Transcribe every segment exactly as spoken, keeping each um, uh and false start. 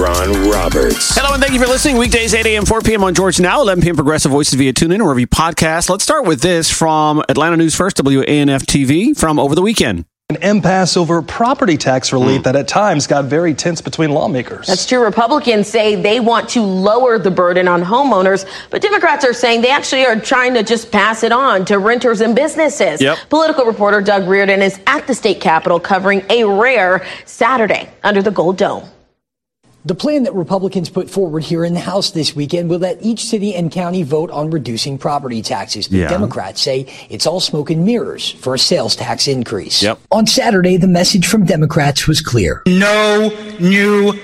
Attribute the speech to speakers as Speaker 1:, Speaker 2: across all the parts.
Speaker 1: Ron Roberts.
Speaker 2: Hello, and thank you for listening. Weekdays, eight a.m., four p.m. on Georgia Now, eleven p.m. Progressive Voices via TuneIn or wherever you podcast. Let's start with this from Atlanta News First, W A N F T V, from over the weekend.
Speaker 3: An impasse over property tax relief mm. that at times got very tense between lawmakers.
Speaker 4: That's true. Republicans say they want to lower the burden on homeowners, but Democrats are saying they actually are trying to just pass it on to renters and businesses.
Speaker 2: Yep.
Speaker 4: Political reporter Doug Reardon is at the state capitol covering a rare Saturday under the Gold Dome.
Speaker 5: The plan that Republicans put forward here in the House this weekend will let each city and county vote on reducing property taxes. But
Speaker 2: yeah.
Speaker 5: Democrats say it's all smoke and mirrors for a sales tax increase.
Speaker 2: Yep.
Speaker 5: On Saturday, the message from Democrats was clear.
Speaker 6: No new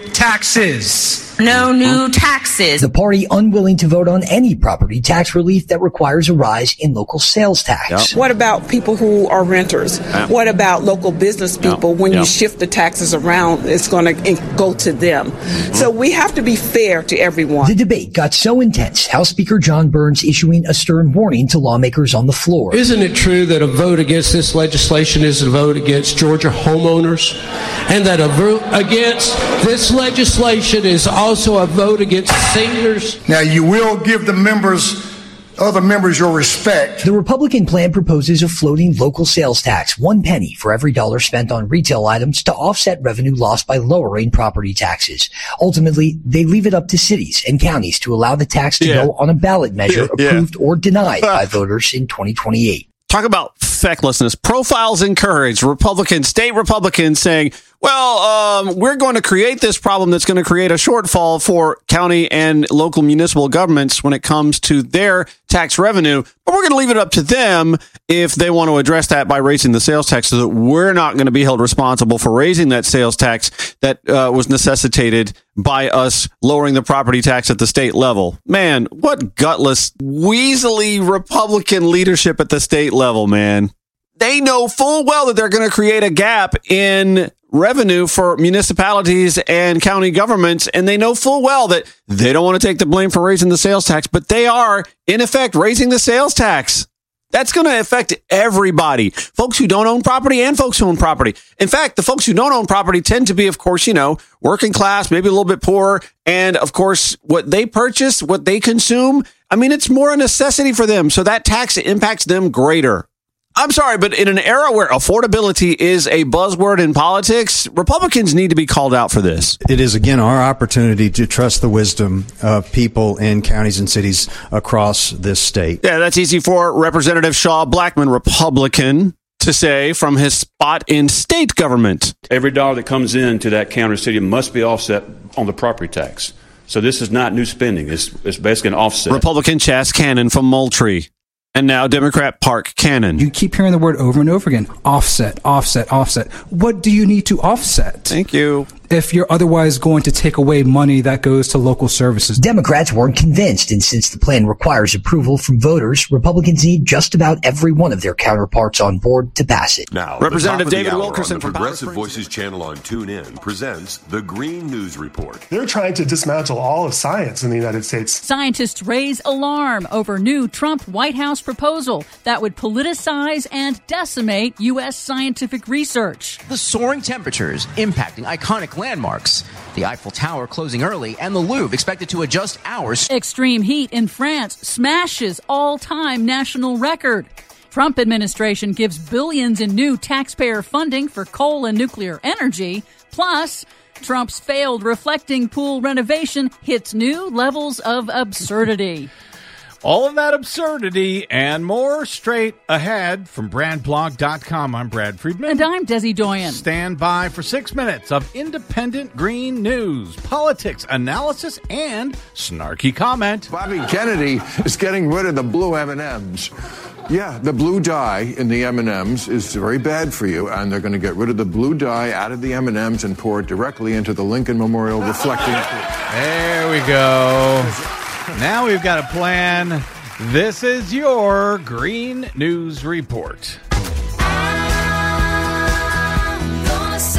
Speaker 6: taxes.
Speaker 7: No new taxes.
Speaker 5: The party unwilling to vote on any property tax relief that requires a rise in local sales tax.
Speaker 8: Yep. What about people who are renters? Yep. What about local business people? Yep. When yep. you shift the taxes around, it's going to go to them. Mm-hmm. So we have to be fair to everyone.
Speaker 5: The debate got so intense, House Speaker John Burns issuing a stern warning to lawmakers on the floor.
Speaker 9: Isn't it true that a vote against this legislation is a vote against Georgia homeowners? And that a vote against this legislation is also a vote against seniors?
Speaker 10: Now, you will give the members, other members, your respect.
Speaker 5: The Republican plan proposes a floating local sales tax, one penny for every dollar spent on retail items to offset revenue lost by lowering property taxes. Ultimately, they leave it up to cities and counties to allow the tax to yeah. go on a ballot measure yeah. approved yeah. or denied by voters in twenty twenty-eight.
Speaker 2: Talk about fecklessness. Profiles encourage. Republicans, state Republicans saying, well, um, we're going to create this problem that's going to create a shortfall for county and local municipal governments when it comes to their tax revenue. But we're going to leave it up to them if they want to address that by raising the sales tax, so that we're not going to be held responsible for raising that sales tax that uh, was necessitated by us lowering the property tax at the state level. Man, what gutless, weaselly Republican leadership at the state level, man. They know full well that they're going to create a gap in revenue for municipalities and county governments, and they know full well that they don't want to take the blame for raising the sales tax, but they are, in effect, raising the sales tax. That's going to affect everybody, folks who don't own property and folks who own property. In fact, the folks who don't own property tend to be, of course, you know, working class, maybe a little bit poorer. And of course, what they purchase, what they consume, I mean, it's more a necessity for them. So that tax impacts them greater. I'm sorry, but in an era where affordability is a buzzword in politics, Republicans need to be called out for this.
Speaker 11: It is, again, our opportunity to trust the wisdom of people in counties and cities across this state.
Speaker 2: Yeah, that's easy for Representative Shaw Blackman, Republican, to say from his spot in state government.
Speaker 12: Every dollar that comes into that county or city must be offset on the property tax. So this is not new spending. It's, it's basically an offset.
Speaker 2: Republican Chas Cannon from Moultrie. And now Democrat Park Cannon.
Speaker 13: You keep hearing the word over and over again. Offset, offset, offset. What do you need to offset?
Speaker 2: Thank you.
Speaker 13: If you're otherwise going to take away money that goes to local services.
Speaker 5: Democrats weren't convinced, and since the plan requires approval from voters, Republicans need just about every one of their counterparts on board to pass it.
Speaker 1: Now,
Speaker 2: Representative David Wilkerson
Speaker 1: from
Speaker 2: the
Speaker 1: Progressive Voices channel on TuneIn presents the Green News Report.
Speaker 14: They're trying to dismantle all of science in the United States.
Speaker 15: Scientists raise alarm over new Trump White House proposal that would politicize and decimate U S scientific research.
Speaker 16: The soaring temperatures impacting iconic landmarks. The Eiffel Tower closing early and the Louvre expected to adjust hours.
Speaker 15: Extreme heat in France smashes all-time national record. Trump administration gives billions in new taxpayer funding for coal and nuclear energy. Plus, Trump's failed reflecting pool renovation hits new levels of absurdity.
Speaker 17: All of that absurdity and more straight ahead from brand blog dot com. I'm Brad Friedman.
Speaker 15: And I'm Desi Doyen.
Speaker 17: Stand by for six minutes of independent green news, politics, analysis, and snarky comment.
Speaker 18: Bobby Kennedy is getting rid of the blue M and M's. Yeah, the blue dye in the M and M's is very bad for you, and they're going to get rid of the blue dye out of the M and M's and pour it directly into the Lincoln Memorial reflecting.
Speaker 17: There we go. Now we've got a plan. This is your Green News Report.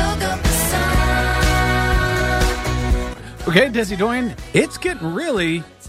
Speaker 17: Okay, Desi Doyen, it's getting really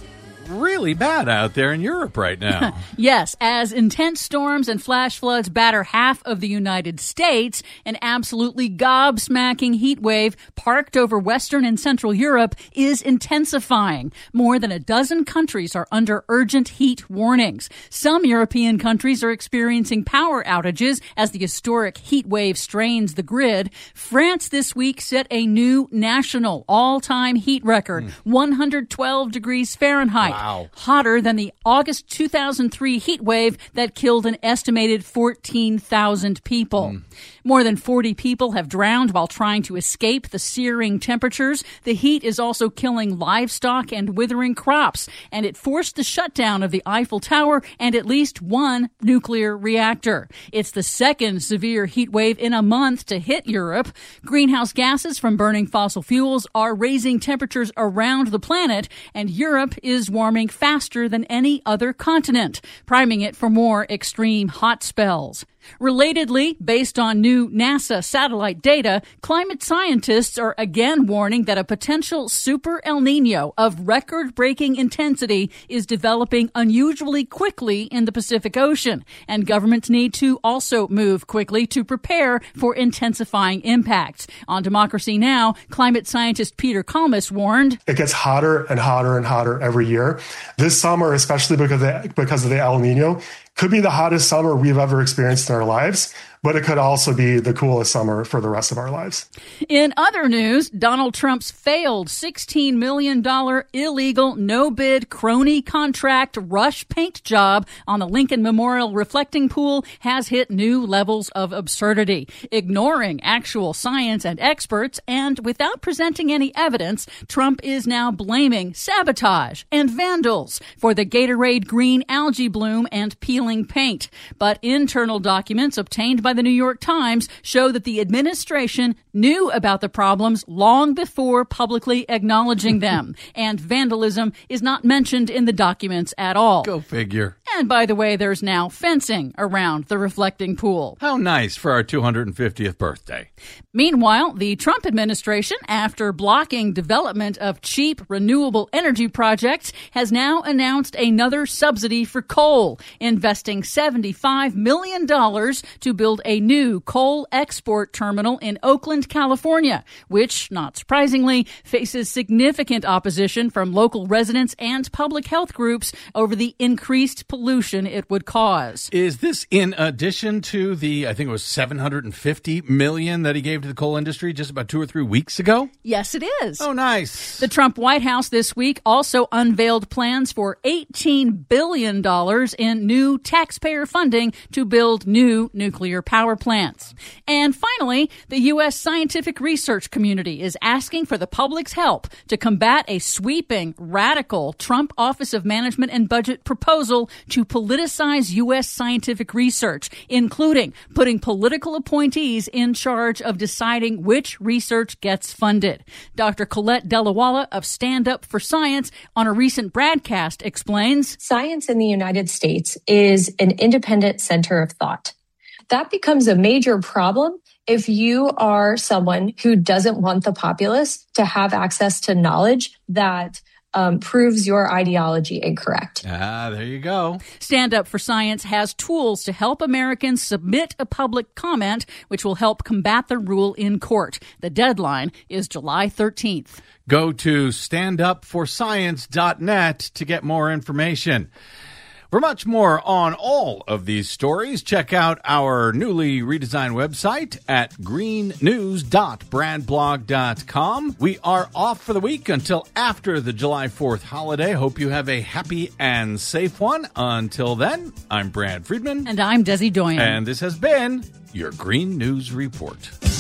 Speaker 17: really bad out there in Europe right now.
Speaker 15: Yes, as intense storms and flash floods batter half of the United States, an absolutely gobsmacking heat wave parked over Western and Central Europe is intensifying. More than a dozen countries are under urgent heat warnings. Some European countries are experiencing power outages as the historic heat wave strains the grid. France this week set a new national all-time heat record, mm. one hundred twelve degrees Fahrenheit.
Speaker 17: Wow.
Speaker 15: Hotter than the August two thousand three heat wave that killed an estimated fourteen thousand people. Mm. More than forty people have drowned while trying to escape the searing temperatures. The heat is also killing livestock and withering crops, and it forced the shutdown of the Eiffel Tower and at least one nuclear reactor. It's the second severe heat wave in a month to hit Europe. Greenhouse gases from burning fossil fuels are raising temperatures around the planet, and Europe is warming faster than any other continent, priming it for more extreme hot spells. Relatedly, based on new NASA satellite data, climate scientists are again warning that a potential super El Nino of record-breaking intensity is developing unusually quickly in the Pacific Ocean, and governments need to also move quickly to prepare for intensifying impacts. On Democracy Now!, climate scientist Peter Kalmus warned,
Speaker 14: "It gets hotter and hotter and hotter every year. This summer, especially because of the, because of the El Nino, could be the hottest summer we've ever experienced in our lives, but it could also be the coolest summer for the rest of our lives."
Speaker 15: In other news, Donald Trump's failed sixteen million dollars illegal no-bid crony contract rush paint job on the Lincoln Memorial reflecting pool has hit new levels of absurdity. Ignoring actual science and experts and without presenting any evidence, Trump is now blaming sabotage and vandals for the Gatorade green algae bloom and peeling paint. But internal documents obtained by the New York Times show that the administration knew about the problems long before publicly acknowledging them. And vandalism is not mentioned in the documents at all.
Speaker 17: Go figure.
Speaker 15: And by the way, there's now fencing around the reflecting pool.
Speaker 17: How nice for our two hundred fiftieth birthday.
Speaker 15: Meanwhile, the Trump administration, after blocking development of cheap renewable energy projects, has now announced another subsidy for coal, investing seventy-five million dollars to build a new coal export terminal in Oakland, California, which, not surprisingly, faces significant opposition from local residents and public health groups over the increased pollution it would cause.
Speaker 17: Is this in addition to the, I think it was seven hundred fifty million dollars that he gave to the coal industry just about two or three weeks ago?
Speaker 15: Yes, it is.
Speaker 17: Oh, nice.
Speaker 15: The Trump White House this week also unveiled plans for eighteen billion dollars in new taxpayer funding to build new nuclear power plants. And finally, the U S scientific research community is asking for the public's help to combat a sweeping, radical Trump Office of Management and Budget proposal to politicize U S scientific research, including putting political appointees in charge of deciding which research gets funded. Doctor Colette Delawala of Stand Up for Science on a recent broadcast explains,
Speaker 19: "Science in the United States is an independent center of thought. That becomes a major problem if you are someone who doesn't want the populace to have access to knowledge that Um, proves your ideology incorrect."
Speaker 17: Ah, there you go.
Speaker 15: Stand Up for Science has tools to help Americans submit a public comment, which will help combat the rule in court. The deadline is July thirteenth.
Speaker 17: Go to stand up for science dot net to get more information. For much more on all of these stories, check out our newly redesigned website at green news dot brad blog dot com. We are off for the week until after the July fourth holiday. Hope you have a happy and safe one. Until then, I'm Brad Friedman.
Speaker 15: And I'm Desi Doyen.
Speaker 17: And this has been your Green News Report.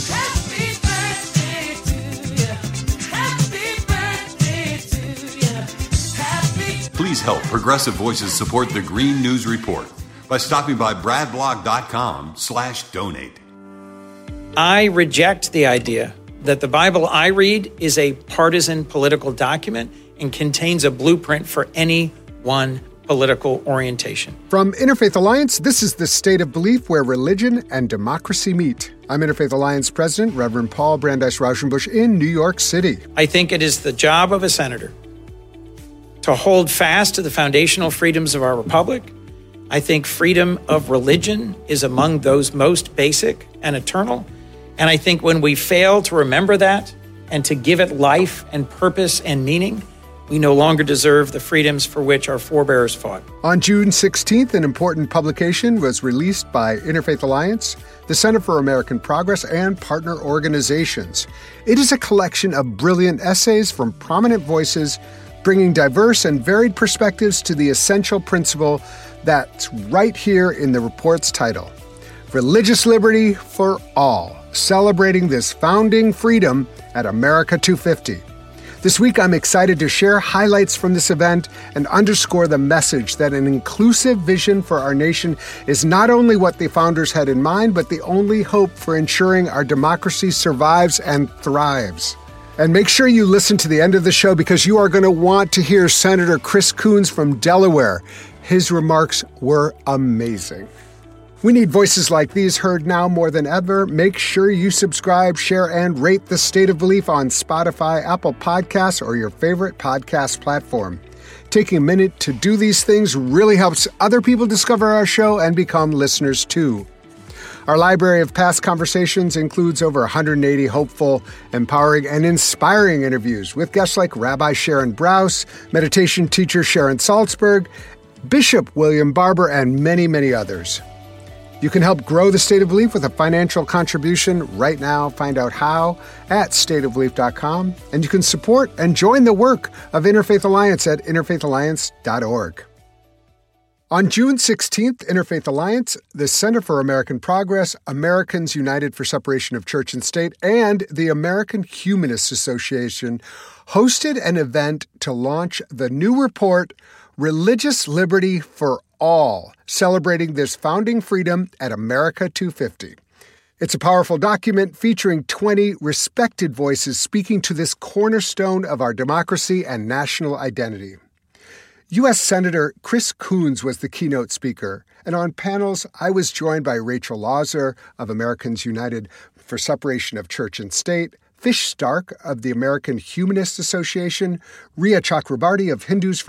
Speaker 20: Happy birthday to you. Happy birthday to you. Happy
Speaker 1: Please help Progressive Voices support the Green News Report by stopping by bradblog.com slash donate.
Speaker 21: I reject the idea that the Bible I read is a partisan political document and contains a blueprint for any one political orientation.
Speaker 22: From Interfaith Alliance, this is the State of Belief where religion and democracy meet. I'm Interfaith Alliance President, Reverend Paul Brandeis Rauschenbusch in New York City.
Speaker 21: I think it is the job of a senator to hold fast to the foundational freedoms of our republic. I think freedom of religion is among those most basic and eternal. And I think when we fail to remember that and to give it life and purpose and meaning, we no longer deserve the freedoms for which our forebears fought.
Speaker 22: On June sixteenth, an important publication was released by Interfaith Alliance, the Center for American Progress, and partner organizations. It is a collection of brilliant essays from prominent voices, bringing diverse and varied perspectives to the essential principle that's right here in the report's title: Religious Liberty for All, celebrating this founding freedom at America two fifty. This week, I'm excited to share highlights from this event and underscore the message that an inclusive vision for our nation is not only what the founders had in mind, but the only hope for ensuring our democracy survives and thrives. And make sure you listen to the end of the show, because you are going to want to hear Senator Chris Coons from Delaware. His remarks were amazing. We need voices like these heard now more than ever. Make sure you subscribe, share, and rate The State of Belief on Spotify, Apple Podcasts, or your favorite podcast platform. Taking a minute to do these things really helps other people discover our show and become listeners too. Our library of past conversations includes over one hundred eighty hopeful, empowering, and inspiring interviews with guests like Rabbi Sharon Brous, meditation teacher Sharon Salzberg, Bishop William Barber, and many, many others. You can help grow The State of Belief with a financial contribution right now. Find out how at state of belief dot com. And you can support and join the work of Interfaith Alliance at interfaith alliance dot org. On June sixteenth, Interfaith Alliance, the Center for American Progress, Americans United for Separation of Church and State, and the American Humanist Association hosted an event to launch the new report, Religious Liberty for All, celebrating this founding freedom at America two fifty. It's a powerful document featuring twenty respected voices speaking to this cornerstone of our democracy and national identity. U S Senator Chris Coons was the keynote speaker, and on panels, I was joined by Rachel Lauser of Americans United for Separation of Church and State, Fish Stark of the American Humanist Association, Ria Chakrabarty of Hindus for